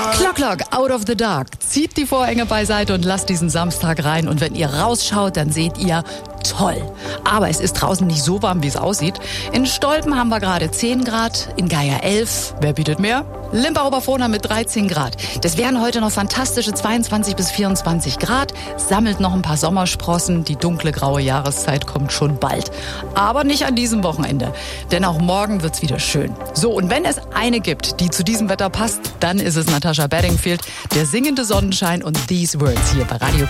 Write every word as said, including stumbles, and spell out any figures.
Clock Clock, Out of the Dark. Zieht die Vorhänge beiseite und lasst diesen Samstag rein. Und wenn ihr rausschaut, dann seht ihr, toll. Aber es ist draußen nicht so warm, wie es aussieht. In Stolpen haben wir gerade zehn Grad, in Geier elf. Wer bietet mehr? Limper-Oberfrohna mit dreizehn Grad. Das wären heute noch fantastische zweiundzwanzig bis vierundzwanzig Grad. Sammelt noch ein paar Sommersprossen. Die dunkle, graue Jahreszeit kommt schon bald. Aber nicht an diesem Wochenende. Denn auch morgen wird's wieder schön. So, und wenn es eine gibt, die zu diesem Wetter passt, dann ist es Natasha Bedingfield, der singende Sonnenschein und These Words hier bei Radio